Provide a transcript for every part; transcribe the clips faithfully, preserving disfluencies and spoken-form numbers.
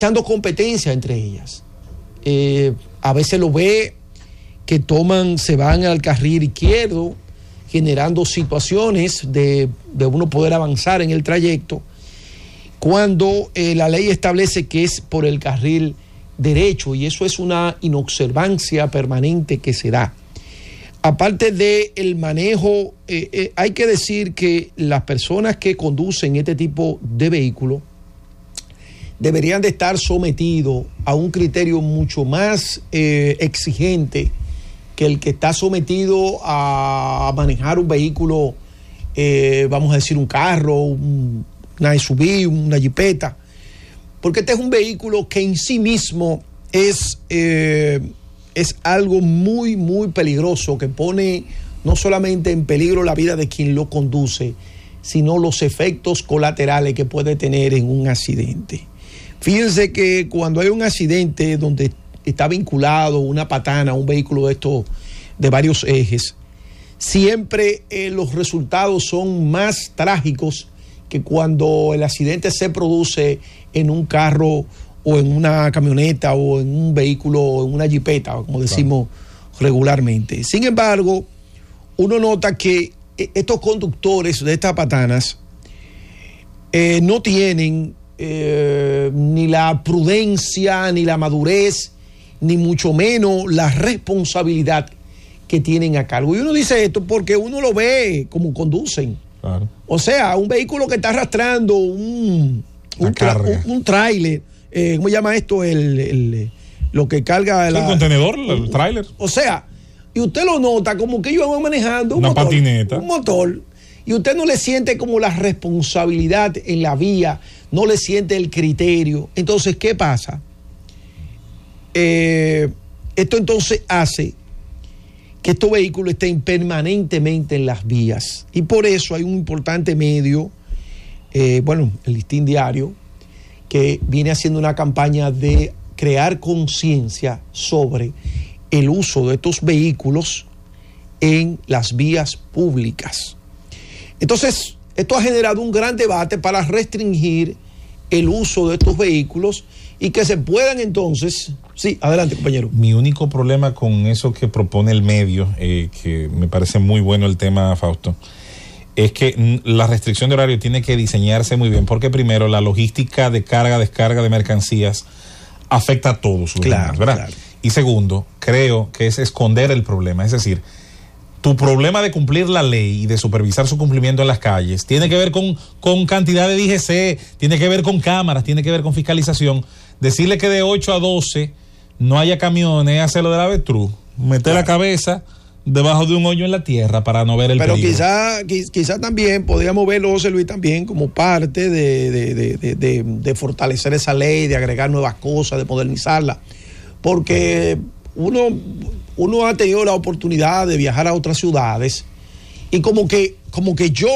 dando competencia entre ellas. Eh, a veces lo ve que toman, se van al carril izquierdo, generando situaciones de, de uno poder avanzar en el trayecto, cuando eh, la ley establece que es por el carril derecho, y eso es una inobservancia permanente que se da. Aparte del manejo, eh, eh, hay que decir que las personas que conducen este tipo de vehículos deberían de estar sometidos a un criterio mucho más eh, exigente que el que está sometido a manejar un vehículo, eh, vamos a decir un carro, un, una S U V, una jipeta, porque este es un vehículo que en sí mismo es, eh, es algo muy, muy peligroso, que pone no solamente en peligro la vida de quien lo conduce, sino los efectos colaterales que puede tener en un accidente. Fíjense que cuando hay un accidente donde está vinculado una patana, un vehículo de estos de varios ejes, siempre eh, los resultados son más trágicos que cuando el accidente se produce en un carro o en una camioneta o en un vehículo, en una jipeta, como decimos regularmente. Sin embargo, uno nota que estos conductores de estas patanas eh, no tienen eh, ni la prudencia, ni la madurez, ni mucho menos la responsabilidad que tienen a cargo. Y uno dice esto porque uno lo ve como conducen. Claro. O sea, un vehículo que está arrastrando un, un, tra- un, un tráiler, eh, ¿cómo se llama esto? El, el, lo que carga el la, contenedor, el tráiler. O sea, y usted lo nota como que ellos van manejando un una motor, patineta. Un motor, y usted no le siente como la responsabilidad en la vía, no le siente el criterio. Entonces, ¿qué pasa? Eh, esto entonces hace que estos vehículos estén permanentemente en las vías, y por eso hay un importante medio, eh, bueno, el Listín Diario, que viene haciendo una campaña de crear conciencia sobre el uso de estos vehículos en las vías públicas. Entonces, esto ha generado un gran debate para restringir el uso de estos vehículos y que se puedan entonces... Sí, adelante, compañero. Mi único problema con eso que propone el medio, eh, que me parece muy bueno el tema, Fausto, es que la restricción de horario tiene que diseñarse muy bien, porque primero la logística de carga, descarga de mercancías afecta a todos los claro, demás, ¿verdad? Claro. Y segundo, creo que es esconder el problema, es decir, tu problema de cumplir la ley y de supervisar su cumplimiento en las calles tiene que ver con, con cantidad de D G C, tiene que ver con cámaras, tiene que ver con fiscalización. Decirle que de ocho a doce no haya camiones, hacerlo de la avestruz, meter claro. la cabeza debajo de un hoyo en la tierra para no ver el Pero peligro. quizá, quizá también podríamos verlo, José Luis, también como parte de, de, de, de, de, de fortalecer esa ley, de agregar nuevas cosas, de modernizarla, porque uno, uno ha tenido la oportunidad de viajar a otras ciudades y como que, como que yo,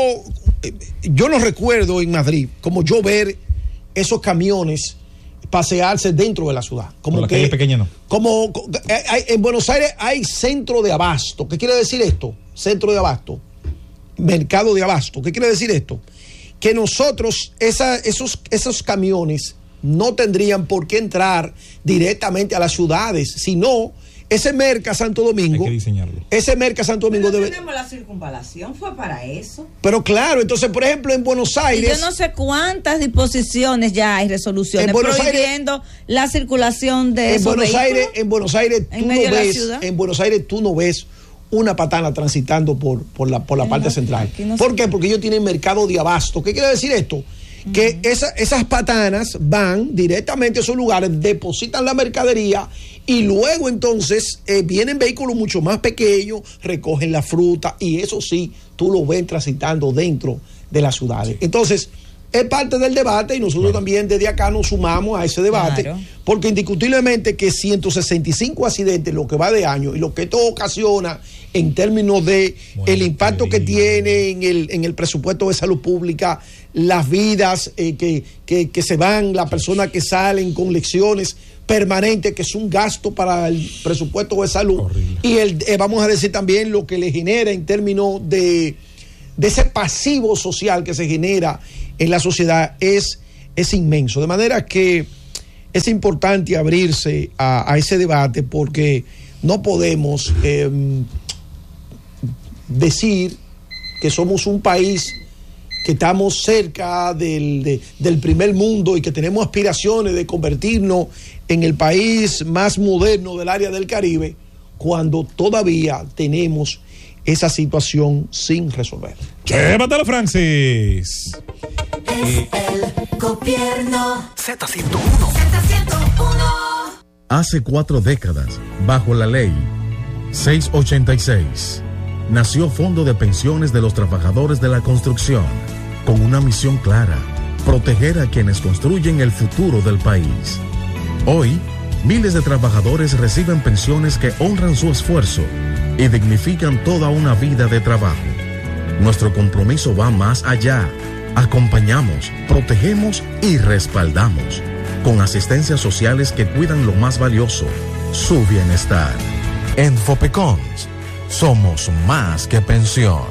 yo no recuerdo en Madrid, como yo ver esos camiones pasearse dentro de la ciudad. Como la que, calle pequeña no. Como hay, en Buenos Aires hay centro de abasto. ¿Qué quiere decir esto? Centro de abasto. Mercado de abasto. ¿Qué quiere decir esto? Que nosotros, esa, esos, esos camiones no tendrían por qué entrar directamente a las ciudades, sino ese Merca Santo Domingo. Hay que diseñarlo. Ese Merca Santo Domingo pero debe. tenemos la circunvalación, fue para eso. Pero claro, entonces, por ejemplo, en Buenos Aires. Yo no sé cuántas disposiciones ya hay, resoluciones prohibiendo Aires, la circulación de en esos Buenos vehículos. Aires, en Buenos Aires, tú en no medio ves, de la ciudad. En Buenos Aires tú no ves una patana transitando por, por la, por la parte no, central. No ¿Por sé. qué? Porque ellos tienen mercado de abasto. ¿Qué quiere decir esto? Uh-huh. Que esa, esas patanas van directamente a esos lugares, depositan la mercadería y luego entonces eh, vienen vehículos mucho más pequeños, recogen la fruta y eso sí, tú lo ves transitando dentro de las ciudades. Entonces, es parte del debate y nosotros bueno. también desde acá nos sumamos a ese debate, claro. porque indiscutiblemente que ciento sesenta y cinco accidentes lo que va de año y lo que esto ocasiona en términos de bueno, el impacto que tiene en el, en el presupuesto de salud pública, las vidas eh, que, que, que se van, las personas que salen con lecciones permanentes, que es un gasto para el presupuesto de salud. Horrible. Y el, eh, vamos a decir también lo que le genera en términos de, de ese pasivo social que se genera en la sociedad es, es inmenso. De manera que es importante abrirse a, a ese debate porque no podemos eh, decir que somos un país que estamos cerca del, de, del primer mundo y que tenemos aspiraciones de convertirnos en el país más moderno del área del Caribe, cuando todavía tenemos esa situación sin resolver. Llévatelo, Francis. Es el gobierno. Z ciento uno. Z ciento uno. Hace cuatro décadas, bajo la ley seiscientos ochenta y seis, nació Fondo de Pensiones de los Trabajadores de la Construcción, con una misión clara: proteger a quienes construyen el futuro del país. Hoy, miles de trabajadores reciben pensiones que honran su esfuerzo y dignifican toda una vida de trabajo. Nuestro compromiso va más allá. Acompañamos, protegemos y respaldamos, con asistencias sociales que cuidan lo más valioso, su bienestar. En Fopecons, somos más que pensión.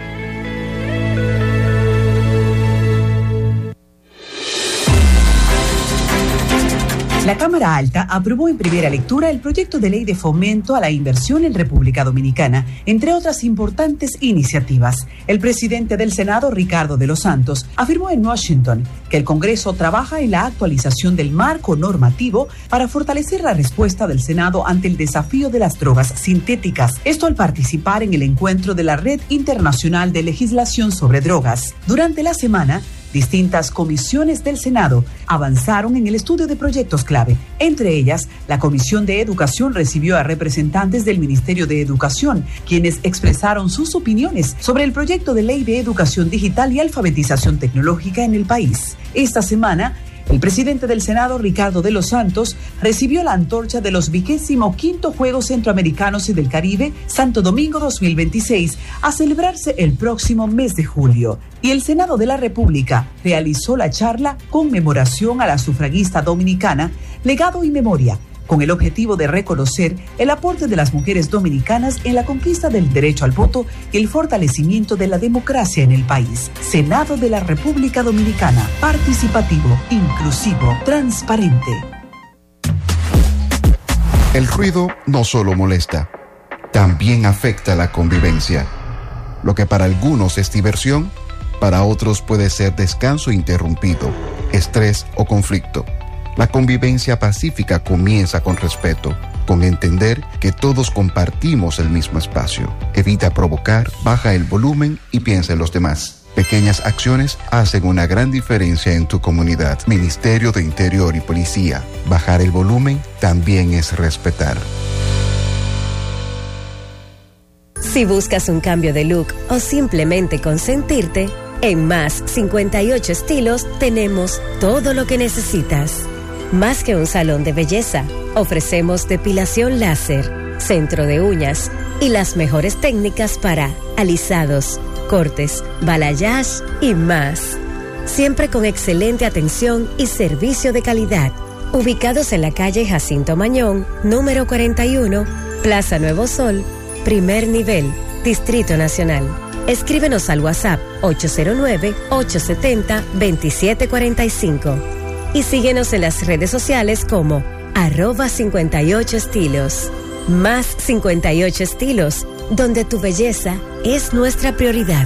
La Cámara Alta aprobó en primera lectura el proyecto de ley de fomento a la inversión en República Dominicana, entre otras importantes iniciativas. El presidente del Senado, Ricardo de los Santos, afirmó en Washington que el Congreso trabaja en la actualización del marco normativo para fortalecer la respuesta del Senado ante el desafío de las drogas sintéticas. Esto al participar en el encuentro de la Red Internacional de Legislación sobre Drogas. Durante la semana, distintas comisiones del Senado avanzaron en el estudio de proyectos clave. Entre ellas, la Comisión de Educación recibió a representantes del Ministerio de Educación, quienes expresaron sus opiniones sobre el proyecto de ley de educación digital y alfabetización tecnológica en el país. Esta semana, el presidente del Senado, Ricardo de los Santos, recibió la antorcha de los vigésimo quinto Juegos Centroamericanos y del Caribe, Santo Domingo dos mil veintiséis, a celebrarse el próximo mes de julio. Y el Senado de la República realizó la charla Conmemoración a la Sufragista Dominicana, Legado y Memoria, con el objetivo de reconocer el aporte de las mujeres dominicanas en la conquista del derecho al voto y el fortalecimiento de la democracia en el país. Senado de la República Dominicana, participativo, inclusivo, transparente. El ruido no solo molesta, también afecta la convivencia. Lo que para algunos es diversión, para otros puede ser descanso interrumpido, estrés o conflicto. La convivencia pacífica comienza con respeto, con entender que todos compartimos el mismo espacio. Evita provocar, baja el volumen y piensa en los demás. Pequeñas acciones hacen una gran diferencia en tu comunidad. Ministerio de Interior y Policía. Bajar el volumen también es respetar. Si buscas un cambio de look o simplemente consentirte, en Más cincuenta y ocho Estilos tenemos todo lo que necesitas. Más que un salón de belleza, ofrecemos depilación láser, centro de uñas y las mejores técnicas para alisados, cortes, balayage y más. Siempre con excelente atención y servicio de calidad. Ubicados en la calle Jacinto Mañón, número cuarenta y uno, Plaza Nuevo Sol, primer nivel, Distrito Nacional. Escríbenos al WhatsApp ocho cero nueve, ocho siete cero, dos siete cuatro cinco y síguenos en las redes sociales como arroba cincuenta y ocho estilos. Más cincuenta y ocho Estilos, donde tu belleza es nuestra prioridad.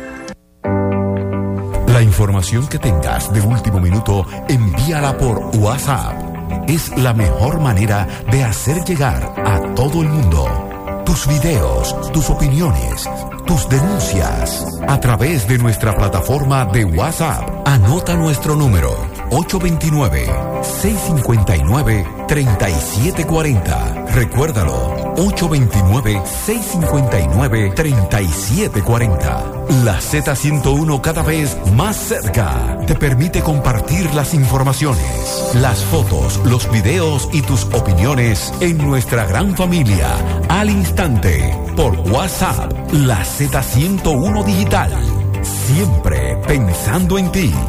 La información que tengas de último minuto, envíala por WhatsApp. Es la mejor manera de hacer llegar a todo el mundo tus videos, tus opiniones, tus denuncias a través de nuestra plataforma de WhatsApp. Anota nuestro número ocho dos nueve, seis cinco nueve, tres siete cuatro cero. Recuérdalo, ocho dos nueve, seis cinco nueve, tres siete cuatro cero. La Z ciento uno, cada vez más cerca, te permite compartir las informaciones, las fotos, los videos y tus opiniones en nuestra gran familia al instante por WhatsApp. La Z ciento uno Digital, siempre pensando en ti.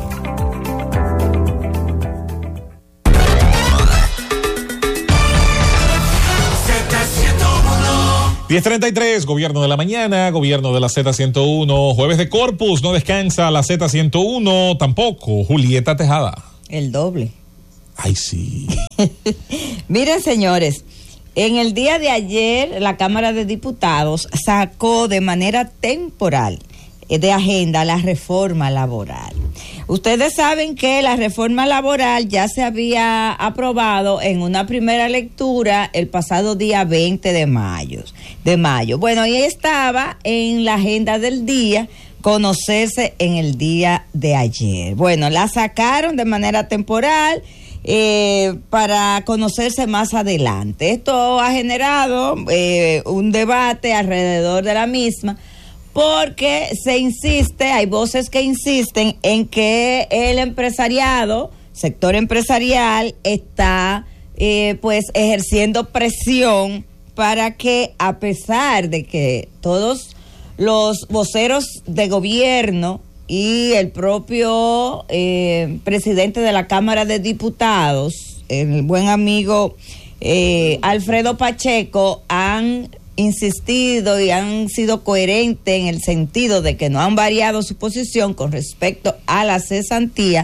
diez treinta y tres, Gobierno de la Mañana, Gobierno de la Z ciento uno, jueves de Corpus, no descansa la Z ciento uno, tampoco Julieta Tejada. El doble. Ay, sí. Miren, señores, en el día de ayer la Cámara de Diputados sacó de manera temporal de agenda la reforma laboral. Ustedes saben que la reforma laboral ya se había aprobado en una primera lectura el pasado día veinte de mayo. De mayo. Bueno, y estaba en la agenda del día conocerse en el día de ayer. Bueno, la sacaron de manera temporal eh, para conocerse más adelante. Esto ha generado eh, un debate alrededor de la misma, porque se insiste, hay voces que insisten en que el empresariado, sector empresarial, está eh, pues ejerciendo presión para que, a pesar de que todos los voceros de gobierno y el propio eh, presidente de la Cámara de Diputados, el buen amigo eh, Alfredo Pacheco, han insistido y han sido coherentes en el sentido de que no han variado su posición con respecto a la cesantía,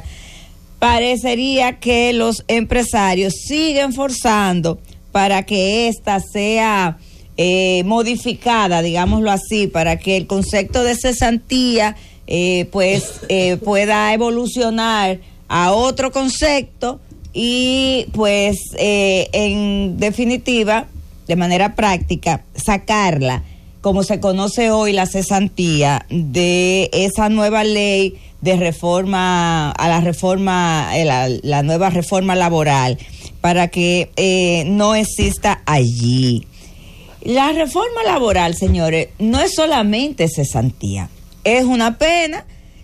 parecería que los empresarios siguen forzando para que ésta sea eh, modificada, digámoslo así, para que el concepto de cesantía eh, pues eh, pueda evolucionar a otro concepto y pues eh, en definitiva, de manera práctica, sacarla, como se conoce hoy la cesantía, de esa nueva ley de reforma, a la reforma, la, la nueva reforma laboral, para que eh, no exista allí. La reforma laboral, señores, no es solamente cesantía, es una pena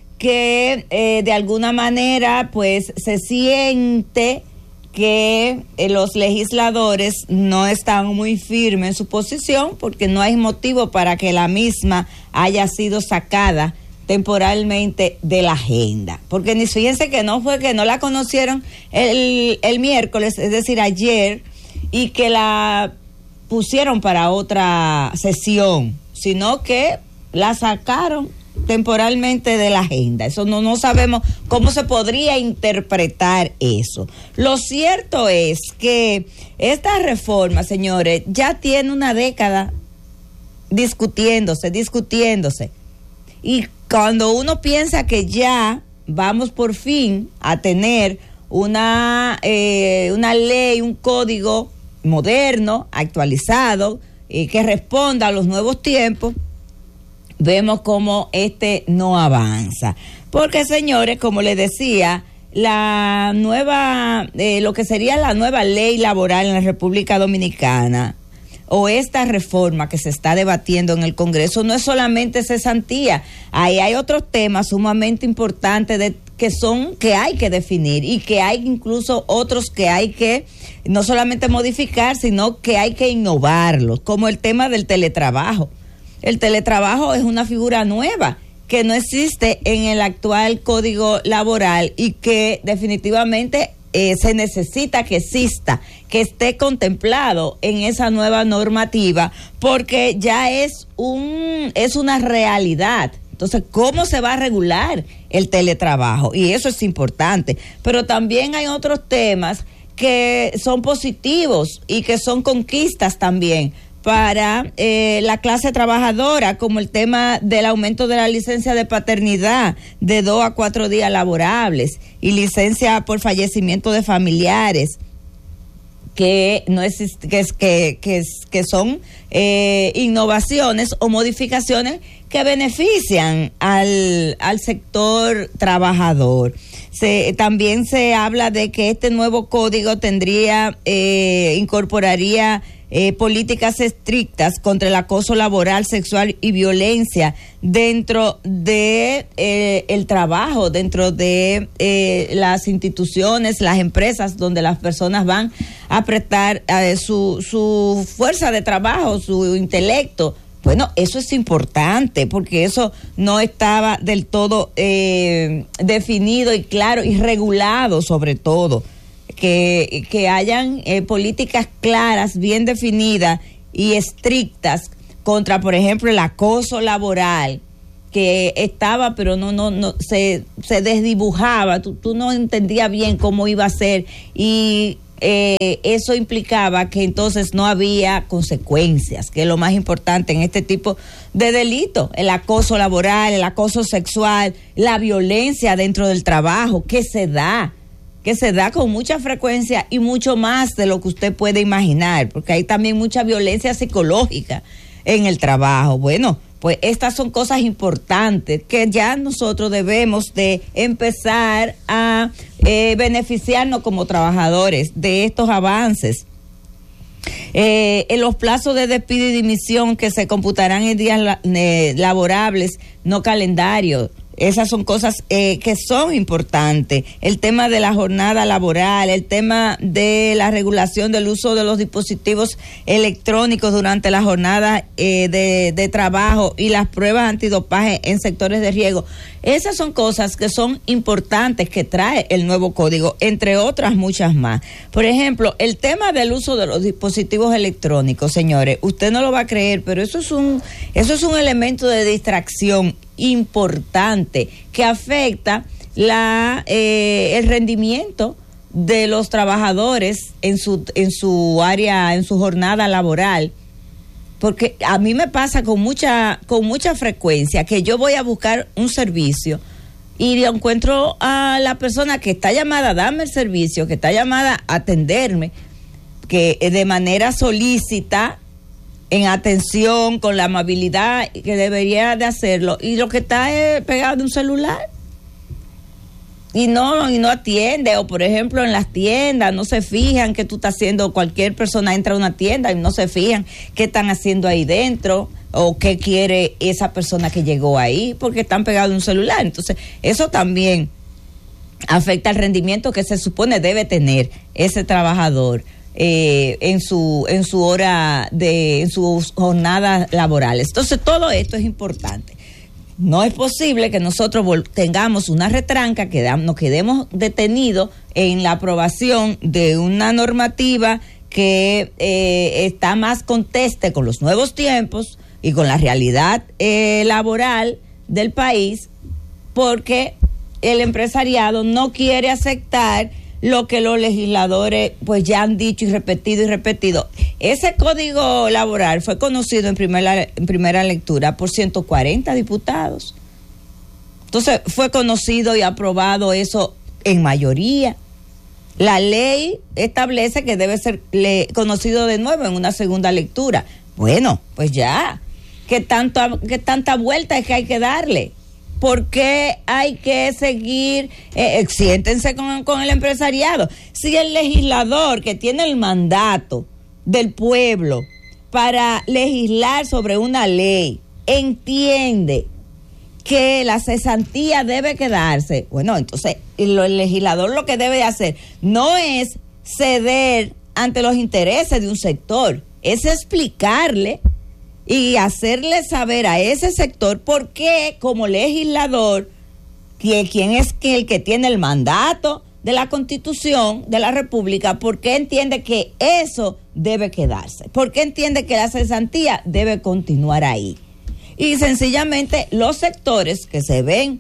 que eh, de alguna manera pues se siente que eh, los legisladores no están muy firmes en su posición, porque no hay motivo para que la misma haya sido sacada temporalmente de la agenda, porque ni fíjense que no fue que no la conocieron el, el miércoles, es decir, ayer, y que la pusieron para otra sesión, sino que la sacaron temporalmente de la agenda. Eso no, no sabemos cómo se podría interpretar eso. Lo cierto es que esta reforma, señores, ya tiene una década discutiéndose, discutiéndose. Y cuando uno piensa que ya vamos por fin a tener una, eh, una ley, un código moderno, actualizado, eh, que responda a los nuevos tiempos, vemos como este no avanza. Porque, señores, como les decía, la nueva, eh, lo que sería la nueva ley laboral en la República Dominicana, o esta reforma que se está debatiendo en el Congreso, no es solamente cesantía. Ahí hay otros temas sumamente importantes de, que son, que hay que definir, y que hay incluso otros que hay que no solamente modificar, sino que hay que innovarlos, como el tema del teletrabajo. El teletrabajo es una figura nueva que no existe en el actual Código Laboral y que definitivamente eh, se necesita que exista, que esté contemplado en esa nueva normativa, porque ya es un es una realidad. Entonces, ¿cómo se va a regular el teletrabajo? Y eso es importante. Pero también hay otros temas que son positivos y que son conquistas también para eh, la clase trabajadora, como el tema del aumento de la licencia de paternidad de dos a cuatro días laborables y licencia por fallecimiento de familiares, que no existe, que es que que, que son eh, innovaciones o modificaciones que benefician al al sector trabajador. Se, también se habla de que este nuevo código tendría eh, incorporaría Eh, políticas estrictas contra el acoso laboral, sexual y violencia dentro de eh, el trabajo, dentro de eh, las instituciones, las empresas donde las personas van a prestar eh, su, su fuerza de trabajo, su intelecto. Bueno, eso es importante porque eso no estaba del todo eh, definido y claro y regulado, sobre todo. Que, que hayan eh, políticas claras, bien definidas y estrictas contra, por ejemplo, el acoso laboral que estaba, pero no, no, no, se, se desdibujaba, tú, tú no entendías bien cómo iba a ser, y eh, eso implicaba que entonces no había consecuencias, que es lo más importante en este tipo de delitos, el acoso laboral, el acoso sexual, la violencia dentro del trabajo, que se da, que se da con mucha frecuencia y mucho más de lo que usted puede imaginar, porque hay también mucha violencia psicológica en el trabajo. Bueno, pues estas son cosas importantes que ya nosotros debemos de empezar a eh, beneficiarnos como trabajadores de estos avances. Eh, en los plazos de despido y dimisión que se computarán en días la, eh, laborables, no calendarios. Esas son cosas eh, que son importantes. El tema de la jornada laboral, el tema de la regulación del uso de los dispositivos electrónicos durante la jornada eh, de, de trabajo y las pruebas antidopaje en sectores de riesgo. Esas son cosas que son importantes que trae el nuevo código, entre otras muchas más. Por ejemplo, el tema del uso de los dispositivos electrónicos, señores, usted no lo va a creer, pero eso es un, eso es un elemento de distracción importante que afecta la eh, el rendimiento de los trabajadores en su en su área, en su jornada laboral, porque a mí me pasa con mucha con mucha frecuencia que yo voy a buscar un servicio y encuentro a la persona que está llamada a darme el servicio, que está llamada a atenderme, que de manera solícita, en atención, con la amabilidad que debería de hacerlo, y lo que está es pegado de un celular y no y no atiende. O por ejemplo en las tiendas no se fijan que tú estás haciendo, cualquier persona entra a una tienda y no se fijan qué están haciendo ahí dentro o qué quiere esa persona que llegó ahí, porque están pegados de un celular. Entonces eso también afecta el rendimiento que se supone debe tener ese trabajador Eh, en su en su hora de en sus jornadas laborales. Entonces todo esto es importante. No es posible que nosotros vol- tengamos una retranca, que da- nos quedemos detenidos en la aprobación de una normativa que eh, está más conteste con los nuevos tiempos y con la realidad eh, laboral del país, porque el empresariado no quiere aceptar lo que los legisladores pues ya han dicho y repetido y repetido. Ese código laboral fue conocido en primera, en primera lectura por ciento cuarenta diputados. Entonces fue conocido y aprobado eso en mayoría. La ley establece que debe ser le, conocido de nuevo en una segunda lectura. Bueno, pues ya, ¿qué, tanto, qué tanta vuelta es que hay que darle? ¿Por qué hay que seguir? Eh, siéntense con, con el empresariado. Si el legislador que tiene el mandato del pueblo para legislar sobre una ley entiende que la cesantía debe quedarse, bueno, entonces el, el legislador lo que debe hacer no es ceder ante los intereses de un sector, es explicarle y hacerle saber a ese sector por qué, como legislador, que quién es que el que tiene el mandato de la Constitución de la República, por qué entiende que eso debe quedarse, por qué entiende que la cesantía debe continuar ahí. Y sencillamente los sectores que se ven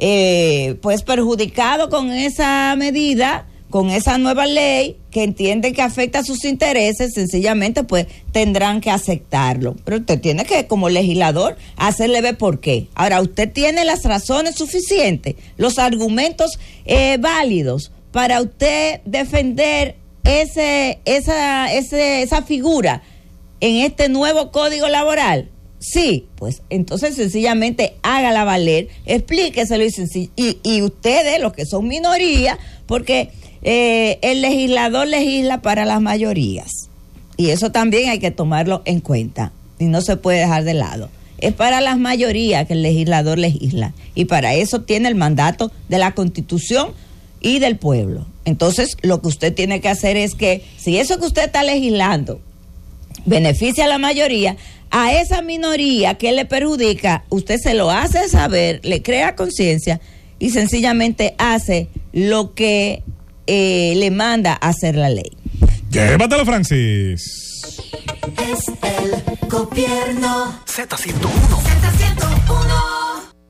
eh, pues perjudicados con esa medida, con esa nueva ley, que entienden que afecta a sus intereses, sencillamente pues tendrán que aceptarlo. Pero usted tiene que, como legislador, hacerle ver por qué. Ahora, usted tiene las razones suficientes, los argumentos eh, válidos para usted defender ese, esa, ese, esa figura en este nuevo código laboral. Sí, pues entonces sencillamente hágala valer, explíqueselo y, senc- y, y ustedes, los que son minoría, porque Eh, el legislador legisla para las mayorías y eso también hay que tomarlo en cuenta y no se puede dejar de lado. Es para las mayorías que el legislador legisla y para eso tiene el mandato de la Constitución y del pueblo. Entonces lo que usted tiene que hacer es que si eso que usted está legislando beneficia a la mayoría, a esa minoría que le perjudica, usted se lo hace saber, le crea conciencia y sencillamente hace lo que Eh, le manda a hacer la ley. Llévatelo, Francis. Es el gobierno. Z ciento uno. Z ciento uno.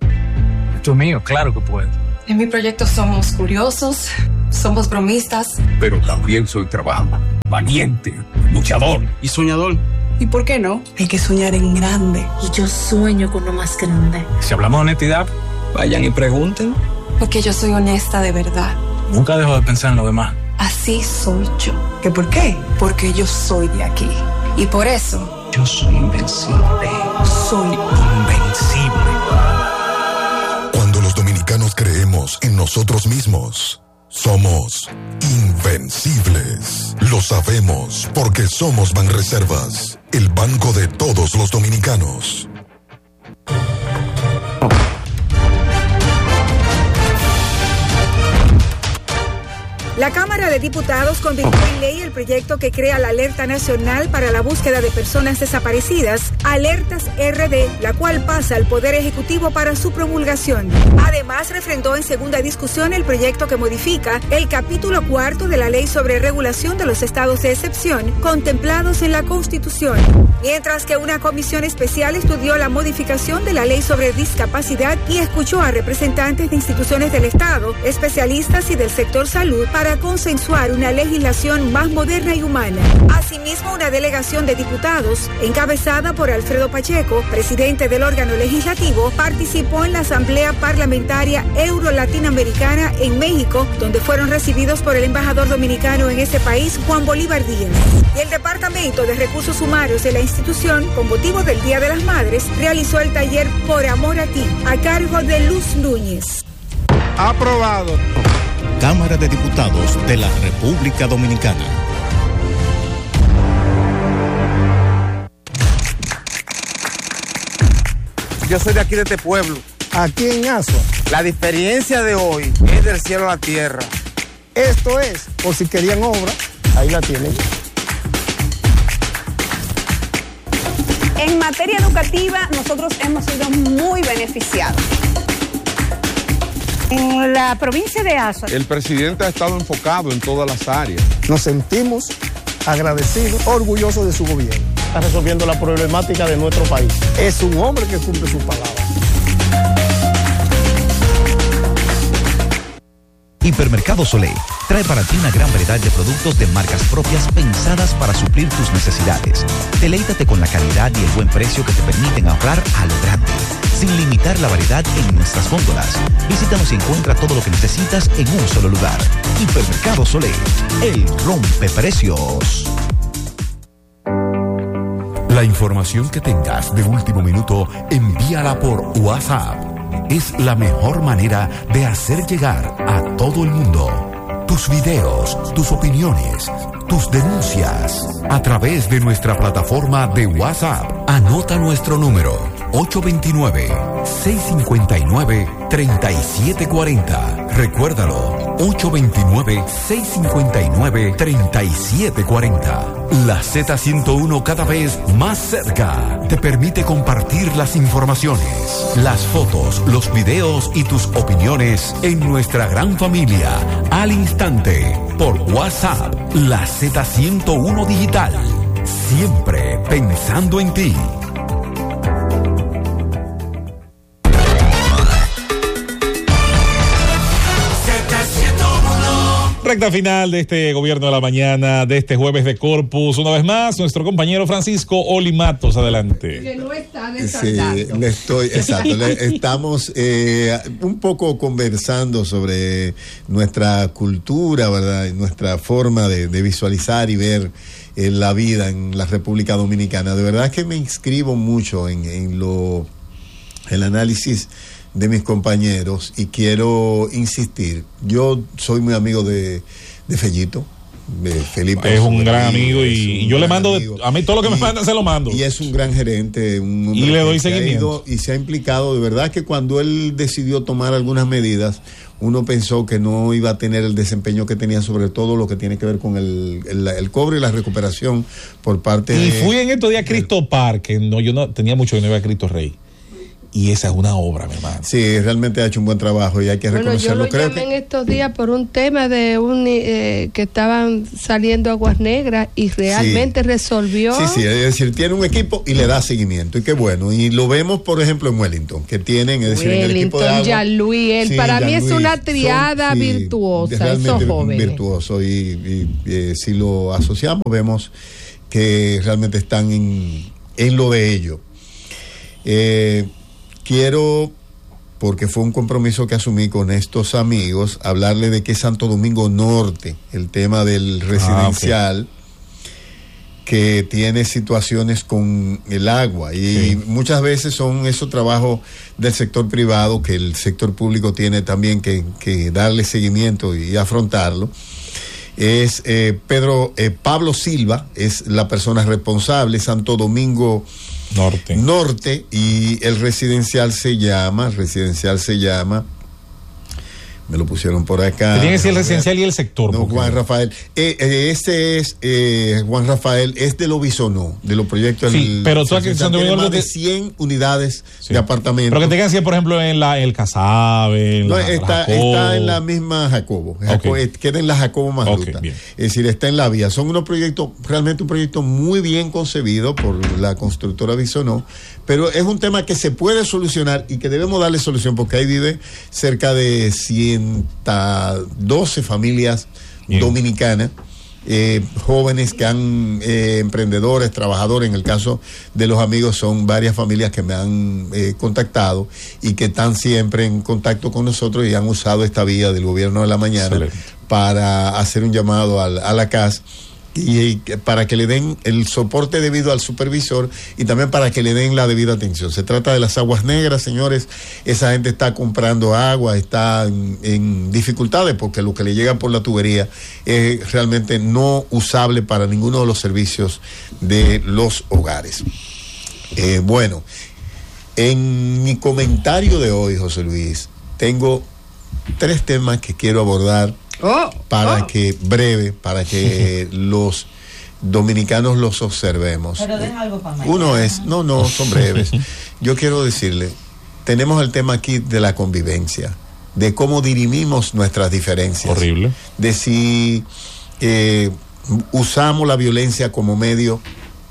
proyecto es mío, claro que puedo. En mi proyecto somos curiosos, somos bromistas. Pero también soy trabajador, valiente, luchador y soñador. ¿Y por qué no? Hay que soñar en grande. Y yo sueño con lo más grande. Si hablamos de honestidad, vayan y pregunten. Porque yo soy honesta de verdad. Nunca dejo de pensar en lo demás. Así soy yo. ¿Qué por qué? Porque yo soy de aquí. Y por eso... yo soy invencible. Soy invencible. Cuando los dominicanos creemos en nosotros mismos, somos invencibles. Lo sabemos porque somos Banreservas, el banco de todos los dominicanos. La Cámara de Diputados convirtió en ley el proyecto que crea la Alerta Nacional para la Búsqueda de Personas Desaparecidas, Alertas R D, la cual pasa al Poder Ejecutivo para su promulgación. Además, refrendó en segunda discusión el proyecto que modifica el capítulo cuarto de la Ley sobre Regulación de los Estados de Excepción, contemplados en la Constitución. Mientras que una comisión especial estudió la modificación de la Ley sobre Discapacidad y escuchó a representantes de instituciones del Estado, especialistas y del sector salud para consensuar una legislación más moderna y humana. Asimismo, una delegación de diputados, encabezada por Alfredo Pacheco, presidente del órgano legislativo, participó en la Asamblea Parlamentaria Euro-Latinoamericana en México, donde fueron recibidos por el embajador dominicano en ese país, Juan Bolívar Díaz. Y el Departamento de Recursos Humanos de la institución, con motivo del Día de las Madres, realizó el taller Por Amor a Ti, a cargo de Luz Núñez. Aprobado. Cámara de Diputados de la República Dominicana. Yo soy de aquí, de este pueblo. Aquí en Asua. La diferencia de hoy es del cielo a la tierra. Esto es, por si querían obra, ahí la tienen. En materia educativa, nosotros hemos sido muy beneficiados. En la provincia de Azua, el presidente ha estado enfocado en todas las áreas. Nos sentimos agradecidos, orgullosos de su gobierno. Está resolviendo la problemática de nuestro país. Es un hombre que cumple su palabra. Hipermercado Solé trae para ti una gran variedad de productos de marcas propias pensadas para suplir tus necesidades. Deleítate con la calidad y el buen precio que te permiten ahorrar a lo grande, sin limitar la variedad en nuestras góndolas. Visítanos y encuentra todo lo que necesitas en un solo lugar. Hipermercado Solé, el rompeprecios. La información que tengas de último minuto, envíala por WhatsApp. Es la mejor manera de hacer llegar a todo el mundo tus videos, tus opiniones, tus denuncias a través de nuestra plataforma de WhatsApp. Anota nuestro número ocho dos nueve, seis cinco nueve, tres siete cuatro cero. Recuérdalo, ocho dos nueve, seis cinco nueve, tres siete cuatro cero. La Z ciento uno, cada vez más cerca, te permite compartir las informaciones, las fotos, los videos y tus opiniones en nuestra gran familia al instante por WhatsApp. La Z ciento uno Digital, siempre pensando en ti. Recta final de este gobierno de la mañana, de este jueves de Corpus. Una vez más, nuestro compañero Francisco Oli Matos, adelante. Que no está sí, le estoy, exacto, le, estamos eh, un poco conversando sobre nuestra cultura, ¿verdad? Nuestra forma de, de visualizar y ver eh, la vida en la República Dominicana. De verdad que me inscribo mucho en, en lo, el análisis de mis compañeros y quiero insistir. Yo soy muy amigo de, de Fellito, de Felipe. Es un gran amigo y yo le mando de, a mí todo lo que y, me mandan se lo mando. Y es un gran gerente, un y le doy seguimiento. Y se ha implicado, de verdad que cuando él decidió tomar algunas medidas, uno pensó que no iba a tener el desempeño que tenía, sobre todo lo que tiene que ver con el, el, el cobro y la recuperación por parte y de... Y fui en estos días a Cristo Park, no, yo no tenía mucho que no iba a Cristo Rey. y esa es una obra, mi hermano. Sí, realmente ha hecho un buen trabajo y hay que bueno, reconocerlo. Yo lo llamé que... en estos días por un tema de un eh, que estaban saliendo aguas negras y realmente sí. resolvió. Sí, sí, es decir, tiene un equipo y le da seguimiento y qué bueno. Y lo vemos, por ejemplo, en Wellington, que tienen, es decir, Wellington, en el equipo de agua. Jean-Louis, él, sí, para mí es una son, triada sí, virtuosa, esos jóvenes. Virtuoso y, y eh, si lo asociamos vemos que realmente están en, en lo de ello. Eh, quiero, porque fue un compromiso que asumí con estos amigos, hablarle de que Santo Domingo Norte, el tema del residencial, ah, okay. que tiene situaciones con el agua y sí. muchas veces son esos trabajos del sector privado que el sector público tiene también que, que darle seguimiento y afrontarlo. Es eh, Pedro eh, Pablo Silva, es la persona responsable, Santo Domingo Norte. Norte, y el residencial se llama, residencial se llama, me lo pusieron por acá. Tiene que ser el residencial y el sector. No, Juan Rafael. Eh, eh, este es, eh, Juan Rafael, es de lo Bisonó, de los proyectos. Sí, del, pero tú aquí tiene más de cien unidades sí. de apartamentos. Pero que tengan que por ejemplo, en la el Casabe, en no, la, está, la está en la misma Jacobo. Jacobo okay. Queda en la Jacobo más okay, ruta. Bien. Es decir, está en la vía. Son unos proyectos, realmente un proyecto muy bien concebido por la constructora Bisonó, pero es un tema que se puede solucionar y que debemos darle solución porque ahí vive cerca de ciento doce familias bien. dominicanas, eh, jóvenes que han, eh, emprendedores, trabajadores. En el caso de los amigos son varias familias que me han eh, contactado y que están siempre en contacto con nosotros y han usado esta vía del gobierno de la mañana Excelente. para hacer un llamado a, a la C A S y, y para que le den el soporte debido al supervisor y también para que le den la debida atención. Se trata de las aguas negras, señores. Esa gente está comprando agua, está en, en dificultades porque lo que le llega por la tubería es realmente no usable para ninguno de los servicios de los hogares. Eh, bueno, en mi comentario de hoy, José Luis, tengo tres temas que quiero abordar. Oh, para oh. que breve, para que los dominicanos los observemos. Pero deja algo para mañana. Uno es, no, no, son breves. Yo quiero decirle, tenemos el tema aquí de la convivencia, de cómo dirimimos nuestras diferencias. Horrible. De si eh, usamos la violencia como medio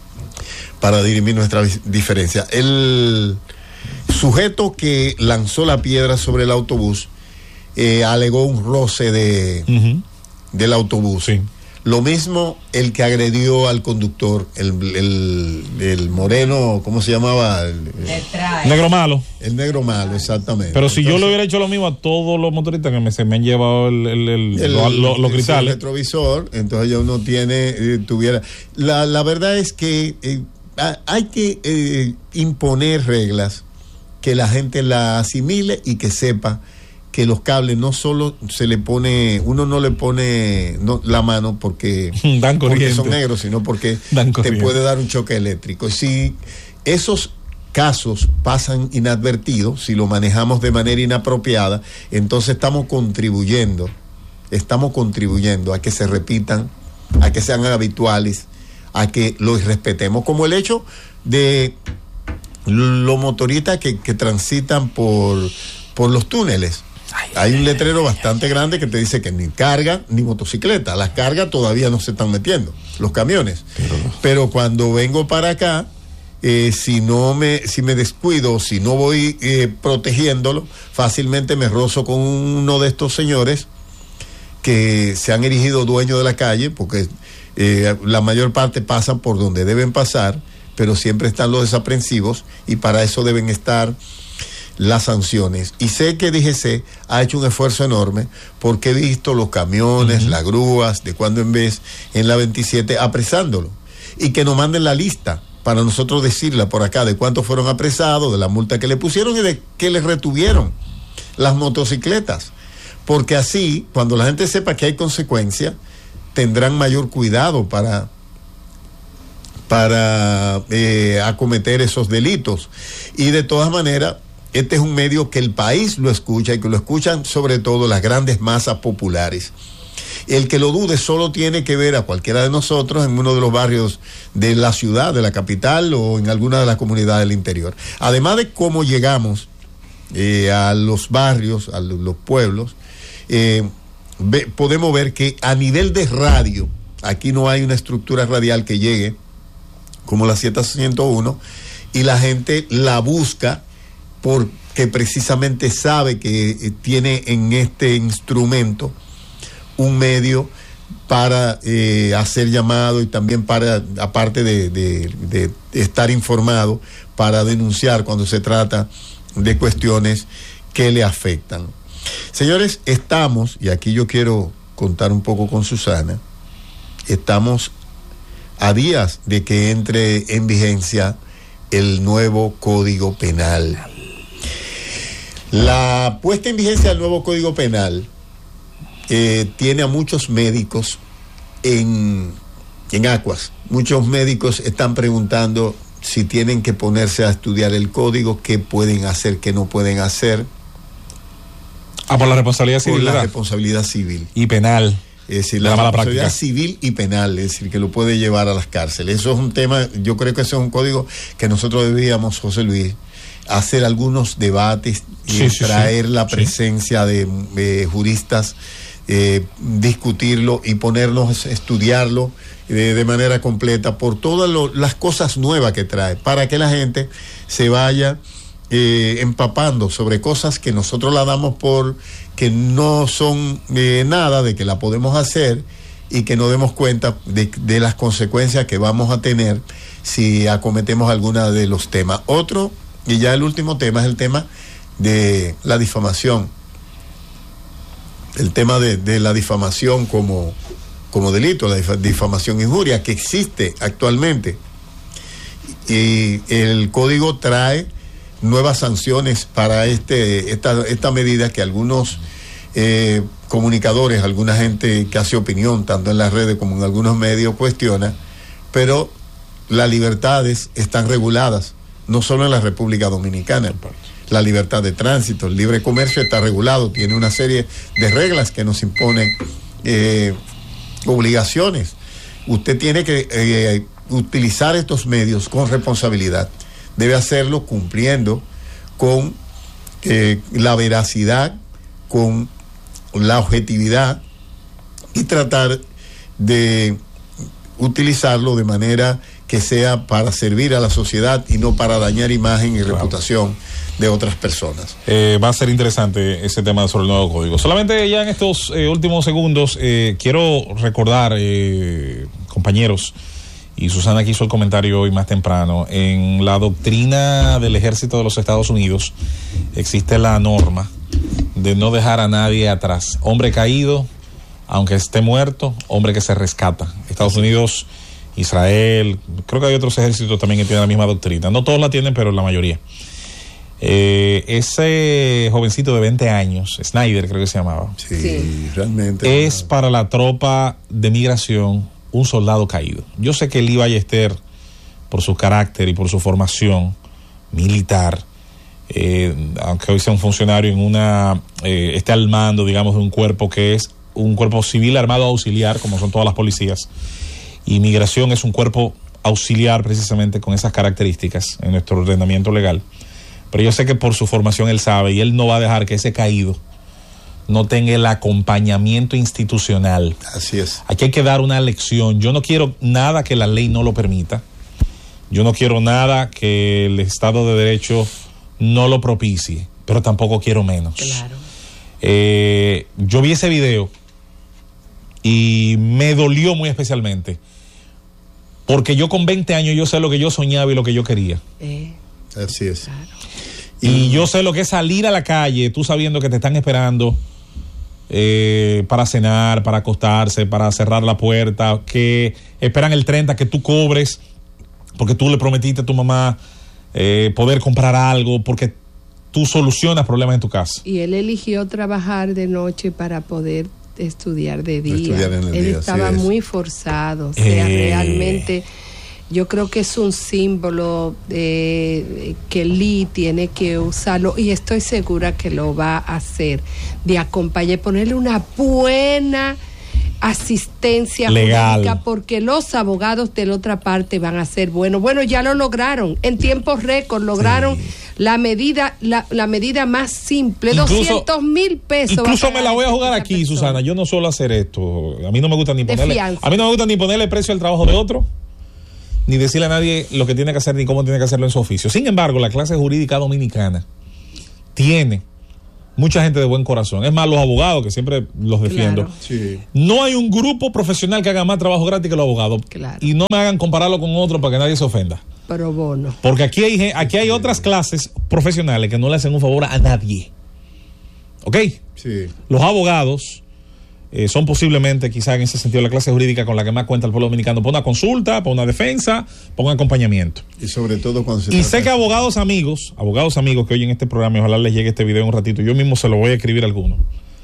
para dirimir nuestras diferencias. El sujeto que lanzó la piedra sobre el autobús Eh, alegó un roce de, uh-huh. del autobús. Sí. Lo mismo el que agredió al conductor, el, el, el moreno, ¿cómo se llamaba? El, el negro malo. El negro malo, exactamente. Pero si Entonces, yo le hubiera hecho lo mismo a todos los motoristas que me, se me han llevado el, el, el, el, lo, lo, los cristales. El retrovisor, entonces ya uno tiene, eh, tuviera... La, la verdad es que eh, hay que eh, imponer reglas que la gente la asimile y que sepa que los cables no solo se le pone, uno no le pone no, la mano porque, porque son negros, sino porque te puede dar un choque eléctrico. Si esos casos pasan inadvertidos, si lo manejamos de manera inapropiada, entonces estamos contribuyendo, estamos contribuyendo a que se repitan, a que sean habituales, a que los respetemos, como el hecho de los motoristas que, que transitan por, por los túneles. Hay un letrero bastante grande que te dice que ni carga ni motocicleta. Las cargas todavía no se están metiendo, los camiones. Pero, Pero cuando vengo para acá, eh, si no me, si me descuido, si no voy eh, protegiéndolo, fácilmente me rozo con uno de estos señores que se han erigido dueños de la calle, porque eh, la mayor parte pasan por donde deben pasar, pero siempre están los desaprensivos y para eso deben estar las sanciones. Y sé que D G C ha hecho un esfuerzo enorme porque he visto los camiones, uh-huh. las grúas, de cuando en vez, en la veintisiete, apresándolo. Y que nos manden la lista para nosotros decirla por acá de cuántos fueron apresados, de la multa que le pusieron y de qué les retuvieron las motocicletas. Porque así, cuando la gente sepa que hay consecuencias, tendrán mayor cuidado para... para eh, acometer esos delitos. Y de todas maneras, este es un medio que el país lo escucha y que lo escuchan sobre todo las grandes masas populares. El que lo dude solo tiene que ver a cualquiera de nosotros en uno de los barrios de la ciudad, de la capital o en alguna de las comunidades del interior. Además de cómo llegamos eh, a los barrios, a los pueblos, eh, ve, podemos ver que a nivel de radio, aquí no hay una estructura radial que llegue como la Z ciento uno, y la gente la busca porque precisamente sabe que eh, tiene en este instrumento un medio para eh, hacer llamado y también para, aparte de, de, de estar informado, para denunciar cuando se trata de cuestiones que le afectan. Señores, estamos, y aquí yo quiero contar un poco con Susana, estamos a días de que entre en vigencia el nuevo Código Penal. La puesta en vigencia del nuevo Código Penal eh, tiene a muchos médicos en, en aguas. Muchos médicos están preguntando si tienen que ponerse a estudiar el código, qué pueden hacer, qué no pueden hacer. Ah, por la responsabilidad civil. Por la ¿verdad? responsabilidad civil. Y penal. Es decir, la, la mala responsabilidad práctica civil y penal, es decir, que lo puede llevar a las cárceles. Eso es un tema, yo creo que ese es un código que nosotros debíamos, José Luis, hacer algunos debates y sí, sí, traer sí, la sí. presencia de, de juristas, eh, discutirlo y ponernos a estudiarlo de, de manera completa por todas lo, las cosas nuevas que trae, para que la gente se vaya eh, empapando sobre cosas que nosotros la damos por que no son eh, nada, de que la podemos hacer y que nos demos cuenta de, de las consecuencias que vamos a tener si acometemos alguna de los temas. Otro, y ya el último tema, es el tema de la difamación. El tema de, de la difamación como, como delito, la difamación e injuria que existe actualmente. Y el código trae nuevas sanciones para este esta, esta medida que algunos eh, comunicadores, alguna gente que hace opinión, tanto en las redes como en algunos medios, cuestiona, pero las libertades están reguladas, no solo en la República Dominicana. La libertad de tránsito, el libre comercio está regulado, tiene una serie de reglas que nos imponen eh, obligaciones. Usted tiene que eh, utilizar estos medios con responsabilidad. Debe hacerlo cumpliendo con eh, la veracidad, con la objetividad y tratar de utilizarlo de manera que sea para servir a la sociedad y no para dañar imagen y claro. reputación de otras personas. Eh, va a ser interesante ese tema sobre el nuevo código. Solamente ya en estos eh, últimos segundos eh, quiero recordar, eh, compañeros, y Susana aquí hizo el comentario hoy más temprano, en la doctrina del ejército de los Estados Unidos existe la norma de no dejar a nadie atrás. Hombre caído, aunque esté muerto, hombre que se rescata. Estados Unidos, Israel, creo que hay otros ejércitos también que tienen la misma doctrina. No todos la tienen, pero la mayoría. Eh, ese jovencito de veinte años, Snyder creo que se llamaba. Sí, sí. realmente. Es para la tropa de migración un soldado caído. Yo sé que Lee Ballester, por su carácter y por su formación militar, eh, aunque hoy sea un funcionario en una, eh, esté al mando, digamos, de un cuerpo que es un cuerpo civil armado auxiliar, como son todas las policías, y migración es un cuerpo auxiliar precisamente con esas características en nuestro ordenamiento legal. Pero yo sé que por su formación él sabe, y él no va a dejar que ese caído no tenga el acompañamiento institucional. Así es. Aquí hay que dar una lección. Yo no quiero nada que la ley no lo permita. Yo no quiero nada que el Estado de Derecho no lo propicie, pero tampoco quiero menos. Claro. Eh, yo vi ese video y me dolió muy especialmente, porque yo con veinte años yo sé lo que yo soñaba y lo que yo quería. Eh, Así es. claro. Y, y yo sé lo que es salir a la calle, tú sabiendo que te están esperando eh, para cenar, para acostarse, para cerrar la puerta, que esperan el treinta que tú cobres, porque tú le prometiste a tu mamá eh, poder comprar algo, porque tú solucionas problemas en tu casa. Y él eligió trabajar de noche para poder estudiar de día. Estudiar en el él día, estaba muy forzado, o sea, Eh. realmente yo creo que es un símbolo de, que Lee tiene que usarlo, y estoy segura que lo va a hacer, de acompañar, ponerle una buena asistencia legal jurídica, porque los abogados de la otra parte van a ser buenos. Bueno, ya lo lograron. En tiempos récord lograron sí. la medida la, la medida más simple, incluso, doscientos mil pesos. Incluso me la voy a jugar aquí, persona. Susana. Yo no suelo hacer esto. A mí no me gusta ni ponerle, a mí no me gusta ni ponerle precio al trabajo de otro, ni decirle a nadie lo que tiene que hacer ni cómo tiene que hacerlo en su oficio. Sin embargo, la clase jurídica dominicana tiene mucha gente de buen corazón. Es más, los abogados, que siempre los defiendo. Claro. Sí. No hay un grupo profesional que haga más trabajo gratis que los abogados. Claro. Y no me hagan compararlo con otro para que nadie se ofenda. Pero bueno. Porque aquí hay, aquí hay otras clases profesionales que no le hacen un favor a nadie. ¿Ok? Sí. Los abogados eh, son posiblemente, quizá en ese sentido, la clase jurídica con la que más cuenta el pueblo dominicano. Para una consulta, para una defensa, para un acompañamiento. Y sobre todo cuando se Y sé que abogados amigos, abogados amigos que oyen este programa, y ojalá les llegue este video en un ratito, yo mismo se lo voy a escribir a alguno.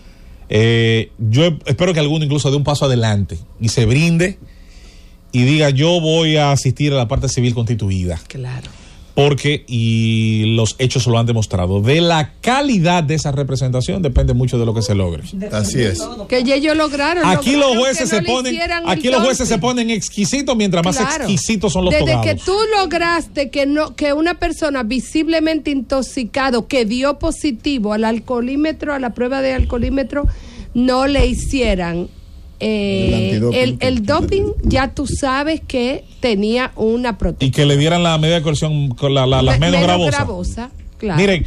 Eh, yo espero que alguno incluso dé un paso adelante y se brinde y diga: yo voy a asistir a la parte civil constituida. Claro. Porque, y los hechos lo han demostrado, de la calidad de esa representación depende mucho de lo que se logre. Así es. Que ellos lograron. Aquí lograron los jueces no se ponen, aquí los jueces se ponen exquisitos mientras más claro. exquisitos son los Desde togados. que tú lograste que no que una persona visiblemente intoxicado que dio positivo al alcoholímetro, a la prueba de alcoholímetro, no le hicieran Eh, el, el, el doping, ya tú sabes que tenía una protección. Y que le dieran la medida de coerción con la, la, las menos, menos gravosas. gravosa, claro. Miren,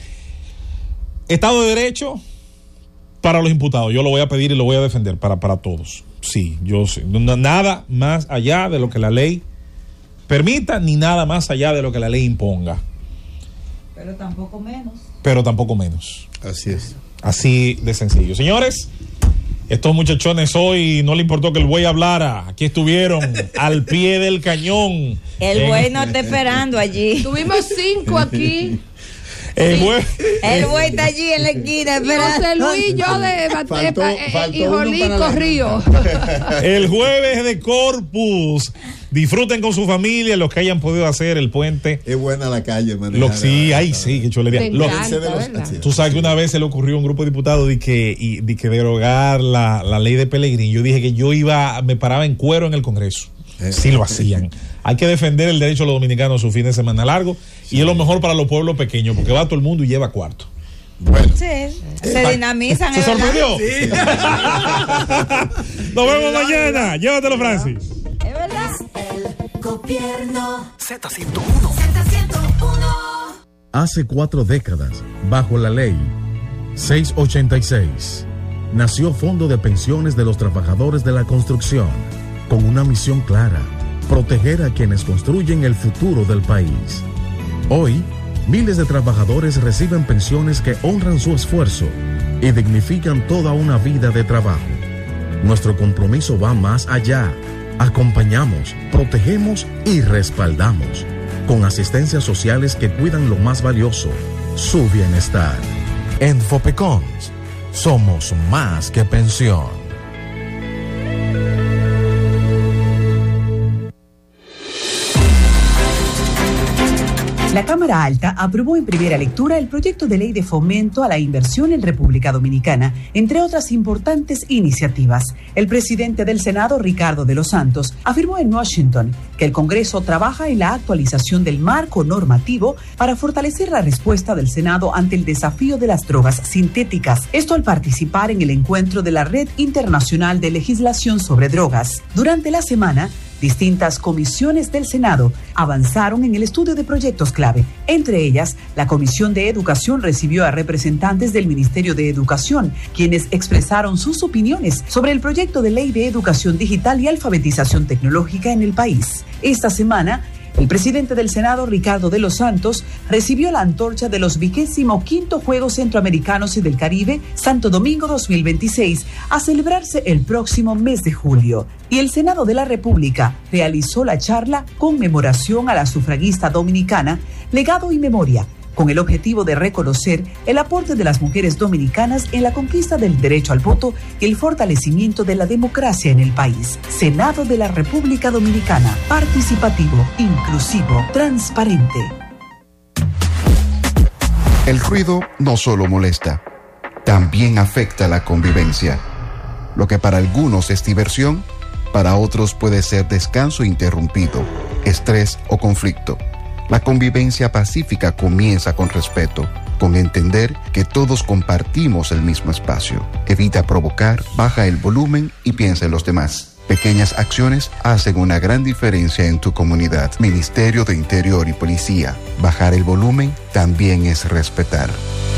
Estado de Derecho para los imputados. Yo lo voy a pedir y lo voy a defender para, para todos. Sí, yo sé. Nada más allá de lo que la ley permita, ni nada más allá de lo que la ley imponga. Pero tampoco menos. Pero tampoco menos. Así es. Así de sencillo. Señores, estos muchachones hoy no le importó que el buey hablara. Aquí estuvieron al pie del cañón. El buey no está esperando allí. Tuvimos cinco aquí. El buey, el buey está allí en la esquina esperando. José Luis, yo de Batepa y Jolico Río. El jueves de Corpus. Disfruten con su familia los que hayan podido hacer el puente. Es buena la calle, man. Lo, sí, ahí sí, que chulería. Lo, tú sabes que una vez se le ocurrió a un grupo de diputados de que, y, de que derogar la, la ley de Pellegrini. Yo dije que yo iba, me paraba en cuero en el Congreso. Eh, sí lo hacían. Hay que defender el derecho de los dominicanos a su fin de semana largo. Sí. Y es lo mejor para los pueblos pequeños, porque va todo el mundo y lleva cuarto. Bueno. Sí, se dinamizan. ¿Se sorprendió? Sí. Nos vemos mañana. Llévatelo, Francis. Es verdad. El gobierno. Z ciento uno. Z ciento uno. Hace cuatro décadas, bajo la ley seiscientos ochenta y seis, nació Fondo de Pensiones de los Trabajadores de la Construcción, con una misión clara: proteger a quienes construyen el futuro del país. Hoy, miles de trabajadores reciben pensiones que honran su esfuerzo y dignifican toda una vida de trabajo. Nuestro compromiso va más allá. Acompañamos, protegemos y respaldamos, con asistencias sociales que cuidan lo más valioso, su bienestar. En Fopecons, somos más que pensión. La Cámara Alta aprobó en primera lectura el proyecto de ley de fomento a la inversión en República Dominicana, entre otras importantes iniciativas. El presidente del Senado, Ricardo de los Santos, afirmó en Washington que el Congreso trabaja en la actualización del marco normativo para fortalecer la respuesta del Senado ante el desafío de las drogas sintéticas. Esto al participar en el encuentro de la Red Internacional de Legislación sobre Drogas. Durante la semana, distintas comisiones del Senado avanzaron en el estudio de proyectos clave. Entre ellas, la Comisión de Educación recibió a representantes del Ministerio de Educación, quienes expresaron sus opiniones sobre el proyecto de ley de educación digital y alfabetización tecnológica en el país. Esta semana, el presidente del Senado, Ricardo de los Santos, recibió la antorcha de los vigésimo quinto Juegos Centroamericanos y del Caribe, Santo Domingo dos mil veintiséis, a celebrarse el próximo mes de julio. Y el Senado de la República realizó la charla Conmemoración a la Sufragista Dominicana, Legado y Memoria, con el objetivo de reconocer el aporte de las mujeres dominicanas en la conquista del derecho al voto y el fortalecimiento de la democracia en el país. Senado de la República Dominicana, participativo, inclusivo, transparente. El ruido no solo molesta, también afecta la convivencia. Lo que para algunos es diversión, para otros puede ser descanso interrumpido, estrés o conflicto. La convivencia pacífica comienza con respeto, con entender que todos compartimos el mismo espacio. Evita provocar, baja el volumen y piensa en los demás. Pequeñas acciones hacen una gran diferencia en tu comunidad. Ministerio de Interior y Policía. Bajar el volumen también es respetar.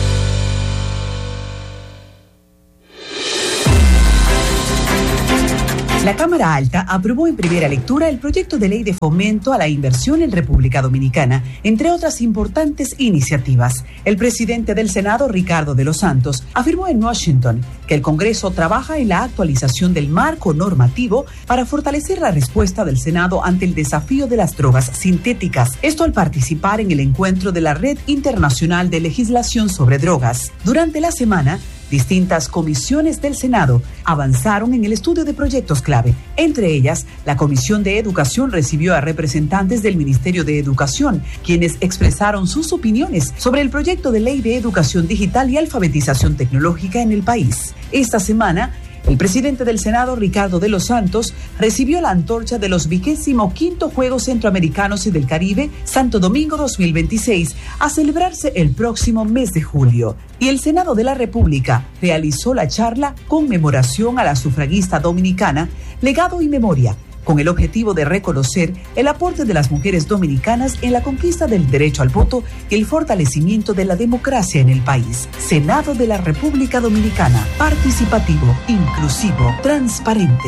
La Cámara Alta aprobó en primera lectura el proyecto de ley de fomento a la inversión en República Dominicana, entre otras importantes iniciativas. El presidente del Senado, Ricardo de los Santos, afirmó en Washington que el Congreso trabaja en la actualización del marco normativo para fortalecer la respuesta del Senado ante el desafío de las drogas sintéticas. Esto al participar en el encuentro de la Red Internacional de Legislación sobre Drogas. Durante la semana, distintas comisiones del Senado avanzaron en el estudio de proyectos clave. Entre ellas, la Comisión de Educación recibió a representantes del Ministerio de Educación, quienes expresaron sus opiniones sobre el proyecto de ley de educación digital y alfabetización tecnológica en el país. Esta semana, el presidente del Senado, Ricardo de los Santos, recibió la antorcha de los vigésimo quinto Juegos Centroamericanos y del Caribe, Santo Domingo dos mil veintiséis, a celebrarse el próximo mes de julio. Y el Senado de la República realizó la charla Conmemoración a la Sufragista Dominicana, Legado y Memoria, con el objetivo de reconocer el aporte de las mujeres dominicanas en la conquista del derecho al voto y el fortalecimiento de la democracia en el país. Senado de la República Dominicana, participativo, inclusivo, transparente.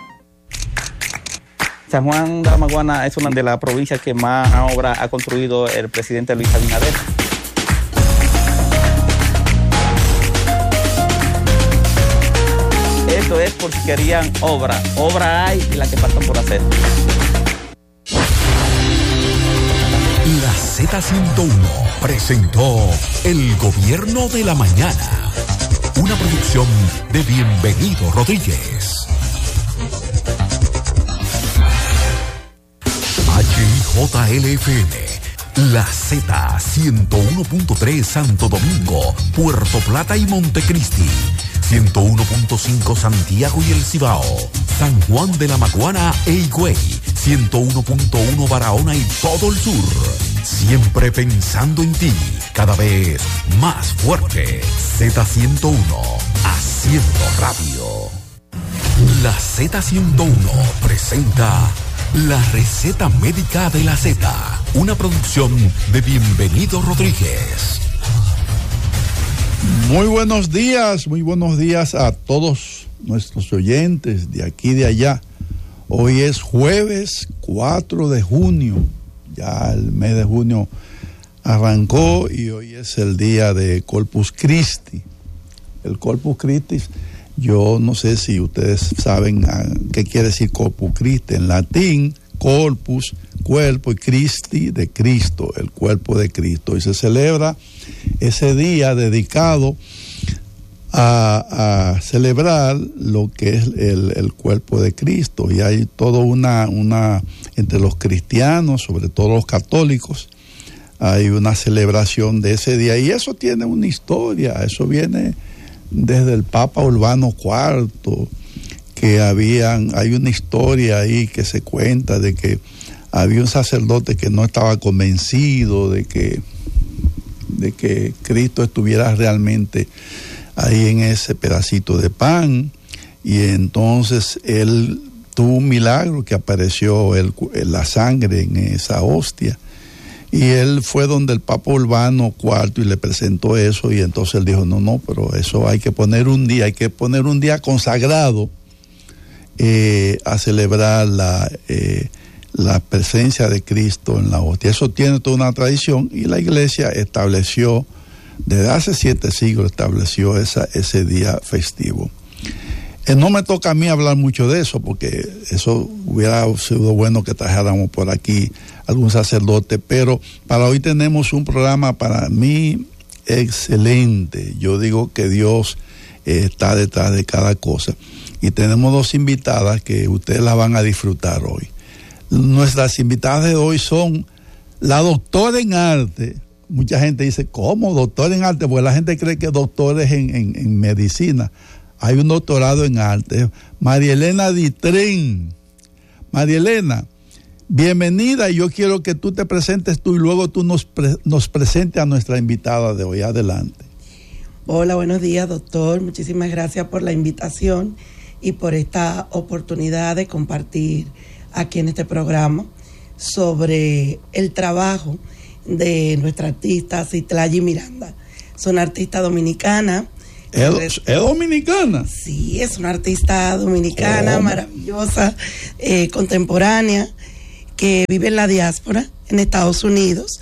San Juan de la Maguana es una de las provincias que más obra ha construido el presidente Luis Abinader. Esto es por si querían obra. Obra hay y la que faltan por hacer. La Z ciento uno presentó El Gobierno de la Mañana. Una producción de Bienvenido Rodríguez. H I J L F M. La Z ciento uno punto tres Santo Domingo, Puerto Plata y Montecristi. ciento uno punto cinco Santiago y El Cibao, San Juan de la Maguana e Higüey, ciento uno punto uno Barahona y todo el sur. Siempre pensando en ti, cada vez más fuerte. Z ciento uno, haciendo radio. La Z ciento uno presenta La Receta Médica de la Z, una producción de Bienvenido Rodríguez. Muy buenos días, muy buenos días a todos nuestros oyentes de aquí y de allá. Hoy es jueves cuatro de junio, ya el mes de junio arrancó y hoy es el día de Corpus Christi. El Corpus Christi, yo no sé si ustedes saben qué quiere decir Corpus Christi. En latín, corpus, cuerpo, y Christi, de Cristo, el cuerpo de Cristo. Y se celebra ese día dedicado a, a celebrar lo que es el, el cuerpo de Cristo. Y hay toda una, una, entre los cristianos, sobre todo los católicos, hay una celebración de ese día. Y eso tiene una historia, eso viene desde el Papa Urbano cuarto, que habían, hay una historia ahí que se cuenta de que había un sacerdote que no estaba convencido de que, de que Cristo estuviera realmente ahí en ese pedacito de pan, y entonces él tuvo un milagro que apareció el, la sangre en esa hostia, y él fue donde el Papa Urbano cuarto y le presentó eso, y entonces él dijo, no, no, pero eso hay que poner un día, hay que poner un día consagrado Eh, a celebrar la, eh, la presencia de Cristo en la hostia. Eso tiene toda una tradición y la iglesia estableció, desde hace siete siglos estableció esa, ese día festivo. Eh, no me toca a mí hablar mucho de eso, porque eso hubiera sido bueno que trajéramos por aquí algún sacerdote, pero para hoy tenemos un programa para mí excelente. Yo digo que Dios eh, está detrás de cada cosa. Y tenemos dos invitadas que ustedes las van a disfrutar hoy. Nuestras invitadas de hoy son la doctora en arte. Mucha gente dice, ¿cómo doctor en arte? Porque la gente cree que doctor es en, en, en medicina. hay un doctorado en arte. María Elena Ditren. María Elena, bienvenida, y yo quiero que tú te presentes tú y luego tú nos, pre nos presentes a nuestra invitada de hoy. Adelante. Hola, buenos días, doctor. Muchísimas gracias por la invitación y por esta oportunidad de compartir aquí en este programa sobre el trabajo de nuestra artista Citlali Miranda. Es una artista dominicana. ¿Es, ¿Es dominicana? Sí, es una artista dominicana, oh, maravillosa, eh, contemporánea, que vive en la diáspora en Estados Unidos,